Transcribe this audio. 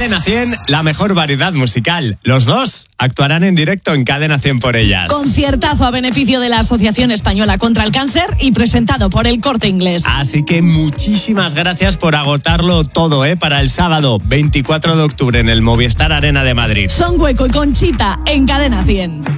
Cadena 100, la mejor variedad musical. Los dos actuarán en directo en Cadena 100 por ellas. Conciertazo a beneficio de la Asociación Española contra el Cáncer y presentado por El Corte Inglés. Así que muchísimas gracias por agotarlo todo, para el sábado 24 de octubre en el Movistar Arena de Madrid. Son Hueco y Conchita en Cadena 100.